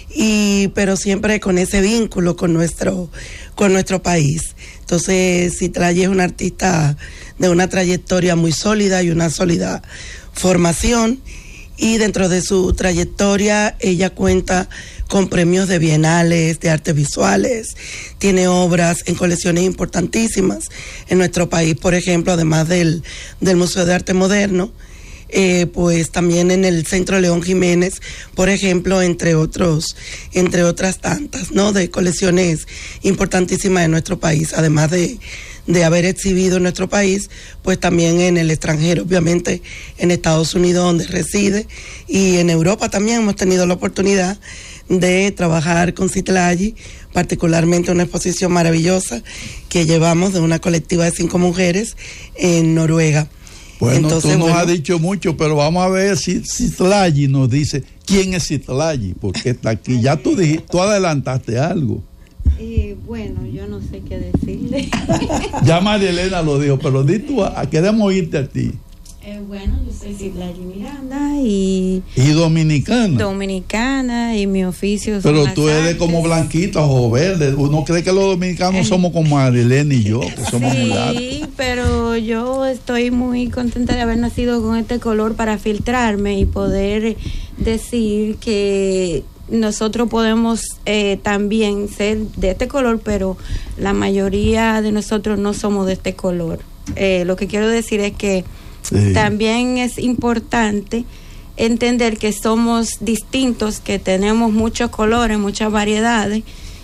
y pero siempre con ese vínculo con nuestro con nuestro país. Entonces, Citlali es una artista de una trayectoria muy sólida y una sólida formación, y dentro de su trayectoria ella cuenta con premios de bienales de artes visuales, tiene obras en colecciones importantísimas en nuestro país, por ejemplo, además del, del Museo de Arte Moderno, eh, pues también en el Centro León Jiménez, por ejemplo, entre otros, entre otras tantas, ¿no? De colecciones importantísimas de nuestro país, además de de haber exhibido en nuestro país, pues también en el extranjero, obviamente en Estados Unidos, donde reside, y en Europa también hemos tenido la oportunidad de trabajar con Citlali, particularmente una exposición maravillosa que llevamos de una colectiva de cinco mujeres en Noruega. Bueno, Entonces, tú nos bueno, has dicho mucho, pero vamos a ver si Citlali nos dice quién es Citlali, porque está aquí. Ya tú dijiste, tú adelantaste algo. Eh, bueno, yo no sé qué decirle. Ya María Elena lo dijo, pero di tú, a, queremos oírte a ti. Eh, bueno, yo soy Citlali Miranda y... ¿Y dominicana? Dominicana, y mi oficio... Pero tú eres artes. Como blanquita o verde. Uno cree que los dominicanos eh. somos como María Elena y yo, que somos sí, mulatos. Sí, pero yo estoy muy contenta de haber nacido con este color para filtrarme y poder decir que nosotros podemos eh, también ser de este color, pero la mayoría de nosotros no somos de este color. Eh, lo que quiero decir es que sí, también es importante entender que somos distintos, que tenemos muchos colores, muchas variedades,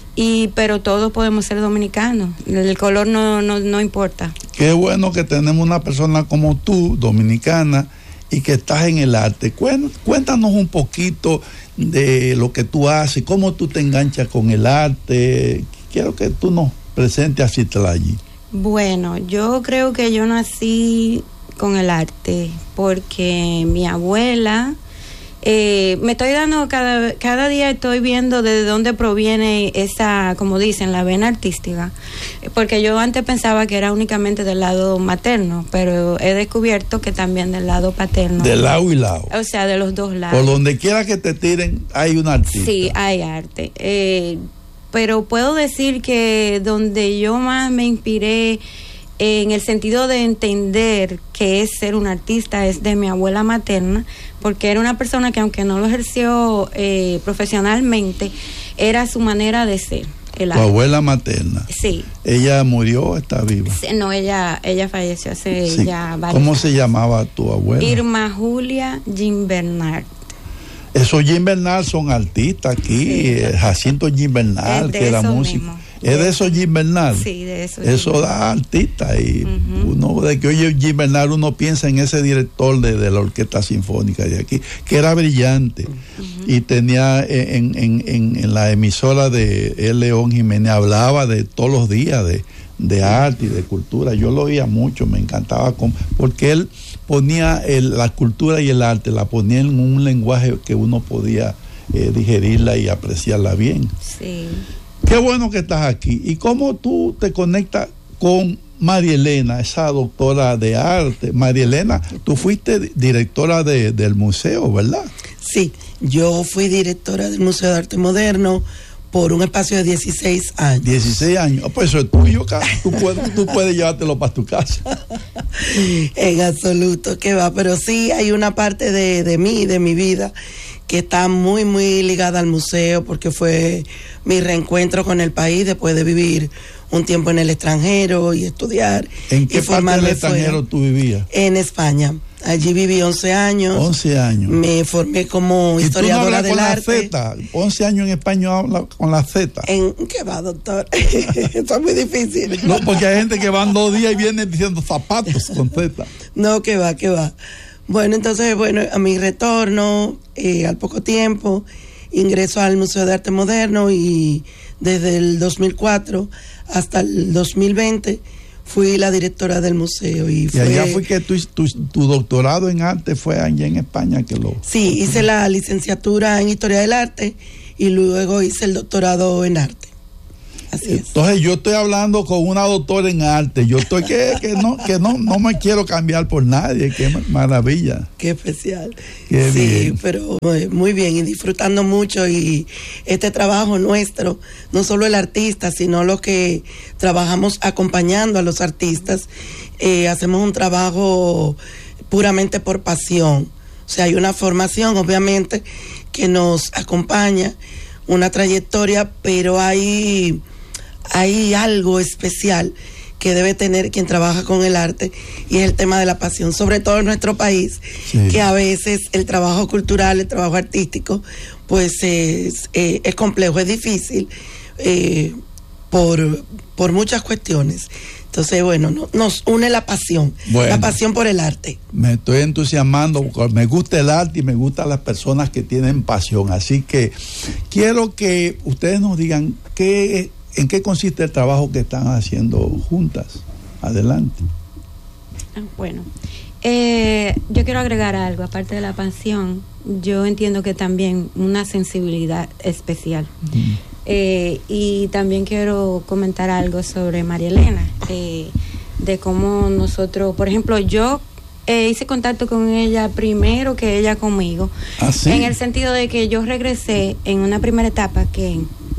y pero todos podemos ser dominicanos. El color no, no, no importa. Qué bueno que tenemos una persona como tú, dominicana, y que estás en el arte. Cuéntanos un poquito de lo que tú haces, cómo tú te enganchas con el arte. Quiero que tú nos presentes a Citlali. Bueno, yo creo que yo nací con el arte porque mi abuela, eh, me estoy dando cada, cada día estoy viendo de dónde proviene esa, como dicen, la vena artística, porque yo antes pensaba que era únicamente del lado materno, pero he descubierto que también del lado paterno. De lado y lado. O sea, de los dos lados. Por donde quiera que te tiren hay un artista. Sí, hay arte. Eh, pero puedo decir que donde yo más me inspiré en el sentido de entender qué es ser un artista es de mi abuela materna, porque era una persona que aunque no lo ejerció eh, profesionalmente, era su manera de ser. Tu abuela materna. Sí. ¿Ella murió o está viva? Sí, no, ella ella falleció hace sí. ya varios ¿Cómo años. Se llamaba tu abuela? Irma Julia Gimbernard. Esos Gimbernard son artistas aquí, sí. Jacinto Gimbernard, que era músico. Mismo. ¿Es de esos Gimbernard? Sí, de esos. Eso da artista, y uh-huh. uno de que oye Gimbernard uno piensa en ese director de, de la Orquesta Sinfónica de aquí, que era brillante, uh-huh. y tenía en, en, en, en la emisora de El León Jiménez, hablaba de todos los días de, de arte y de cultura. Yo lo oía mucho, me encantaba, con, porque él ponía el, la cultura y el arte, la ponía en un lenguaje que uno podía eh, digerirla y apreciarla bien. Sí. Qué bueno que estás aquí. ¿Y cómo tú te conectas con María Elena, esa doctora de arte? María Elena, tú fuiste directora de, del museo, ¿verdad? Sí, yo fui directora del Museo de Arte Moderno por un espacio de dieciséis años. dieciséis años. Pues eso es tuyo, tú puedes, tú puedes llevártelo para tu casa. En absoluto, que va. Pero sí hay una parte de, de mí, de mi vida, que está muy, muy ligada al museo, porque fue mi reencuentro con el país después de vivir un tiempo en el extranjero y estudiar. ¿En qué y parte del extranjero tú vivías? En España. Allí viví once años. once años. Me formé como historiadora del arte. La Z. once años en español habla con la Z. ¿En qué va, doctor? Eso es muy difícil. No, porque hay gente que van dos días y vienen diciendo zapatos con Z. No, que va, que va. Bueno, entonces, bueno, a mi retorno, eh, al poco tiempo, ingreso al Museo de Arte Moderno y desde el dos mil cuatro hasta el dos mil veinte fui la directora del museo. Y, fue, y allá fue que tu, tu, tu doctorado en arte fue allá en España que lo... Sí, hice la licenciatura en Historia del Arte y luego hice el doctorado en arte. Así es. Entonces yo estoy hablando con una doctora en arte. Yo estoy que, que no que no, no me quiero cambiar por nadie. Qué maravilla. Qué especial. Qué sí, bien. Pero muy bien y disfrutando mucho. Y este trabajo nuestro, no solo el artista, sino los que trabajamos acompañando a los artistas, eh, hacemos un trabajo puramente por pasión. O sea, hay una formación, obviamente, que nos acompaña, una trayectoria, pero hay... hay algo especial que debe tener quien trabaja con el arte y es el tema de la pasión, sobre todo en nuestro país, sí. Que a veces el trabajo cultural, el trabajo artístico, pues es, eh, es complejo, es difícil eh, por, por muchas cuestiones. Entonces, bueno, no, nos une la pasión, bueno, la pasión por el arte. Me estoy entusiasmando, porque me gusta el arte y me gustan las personas que tienen pasión. Así que quiero que ustedes nos digan qué... ¿en qué consiste el trabajo que están haciendo juntas? Adelante. Bueno, eh, yo quiero agregar algo, aparte de la pasión, yo entiendo que también una sensibilidad especial. Mm. Eh, y también quiero comentar algo sobre María Elena, eh, de cómo nosotros, por ejemplo, yo eh, hice contacto con ella primero que ella conmigo, ¿ah, sí? En el sentido de que yo regresé en una primera etapa que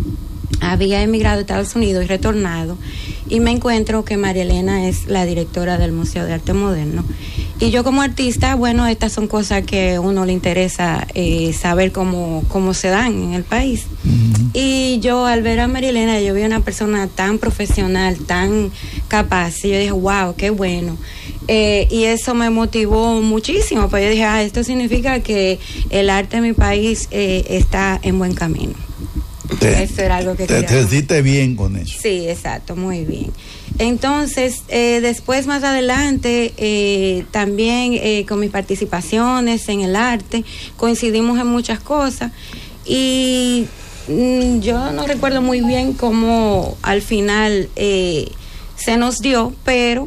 había emigrado a Estados Unidos y retornado, y me encuentro que María Elena es la directora del Museo de Arte Moderno. Y yo como artista, bueno, estas son cosas que a uno le interesa eh, saber cómo, cómo se dan en el país. Uh-huh. Y yo al ver a María Elena, yo vi a una persona tan profesional, tan capaz, y yo dije, wow, qué bueno. Eh, y eso me motivó muchísimo, pues yo dije, ah, esto significa que el arte en mi país eh, está en buen camino. Te, eso era algo que te, te sentiste bien con eso. Sí, exacto, muy bien. Entonces, eh, después más adelante, eh, también eh, con mis participaciones en el arte, coincidimos en muchas cosas y mm, yo no recuerdo muy bien cómo al final eh, se nos dio, pero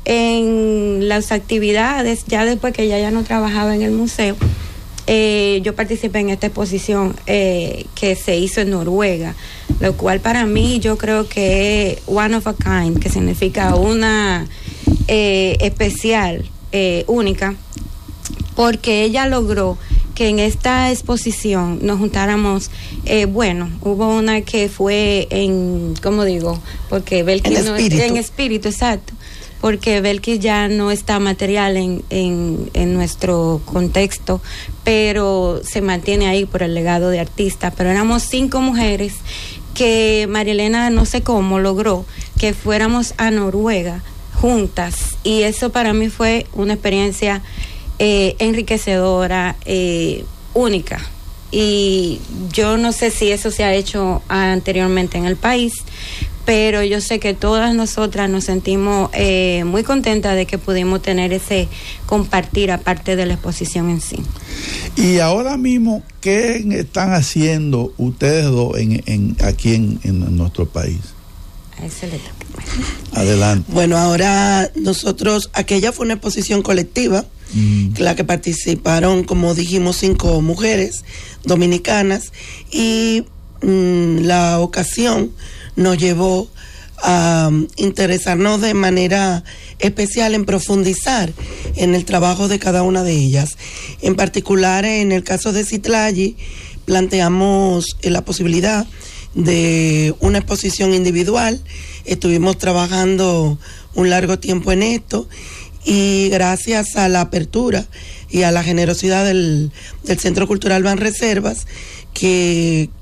en las actividades, ya después que ella ya no trabajaba en el museo, Eh, yo participé en esta exposición eh, que se hizo en Noruega, lo cual para mí yo creo que es one of a kind, que significa una eh, especial, eh, única, porque ella logró que en esta exposición nos juntáramos, eh, bueno, hubo una que fue en, ¿cómo digo? Porque Belkis en espíritu. No, en espíritu, exacto. Porque Belkis ya no está material en, en, en nuestro contexto, pero se mantiene ahí por el legado de artista. Pero éramos cinco mujeres que María Elena no sé cómo logró que fuéramos a Noruega juntas, y eso para mí fue una experiencia eh, enriquecedora, eh, única. Y yo no sé si eso se ha hecho anteriormente en el país, pero yo sé que todas nosotras nos sentimos eh, muy contentas de que pudimos tener ese compartir aparte de la exposición en sí. Y ahora mismo, ¿qué están haciendo ustedes dos en, en, aquí en, en nuestro país? Excelente. Adelante. Bueno, ahora nosotros, aquella fue una exposición colectiva, mm. la que participaron, como dijimos, cinco mujeres dominicanas, y mm, la ocasión nos llevó a um, interesarnos de manera especial en profundizar en el trabajo de cada una de ellas. En particular, en el caso de Citlali, planteamos eh, la posibilidad de una exposición individual. Estuvimos trabajando un largo tiempo en esto, y gracias a la apertura y a la generosidad del, del Centro Cultural Banreservas, que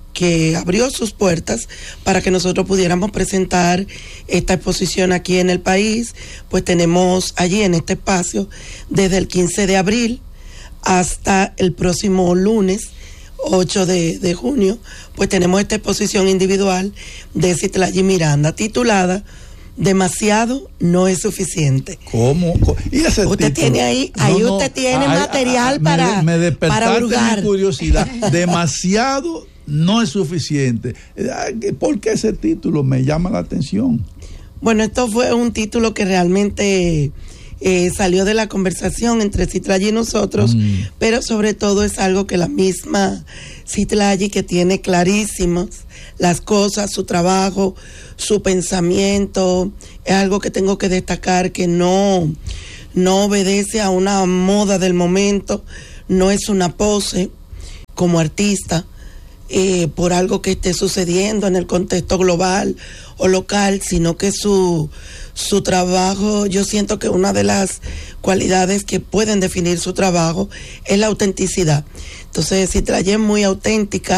que abrió sus puertas para que nosotros pudiéramos presentar esta exposición aquí en el país. Pues tenemos allí en este espacio desde el quince de abril hasta el próximo lunes ocho de junio, pues tenemos esta exposición individual de Citlali Miranda titulada Demasiado no es suficiente. ¿Cómo? ¿Y ese usted título? tiene ahí, ahí No, no, usted tiene ay, material ay, para, me, me para hurgar. mi curiosidad. Demasiado no es suficiente. ¿Por qué ese título me llama la atención? Bueno, esto fue un título que realmente eh, salió de la conversación entre Citlali y nosotros, mm. pero sobre todo es algo que la misma Citlali, que tiene clarísimas las cosas, su trabajo, su pensamiento, es algo que tengo que destacar, que no, no obedece a una moda del momento, no es una pose como artista, eh, por algo que esté sucediendo en el contexto global o local, sino que su, su trabajo, yo siento que una de las cualidades que pueden definir su trabajo es la autenticidad. Entonces, Citlali es muy auténtica.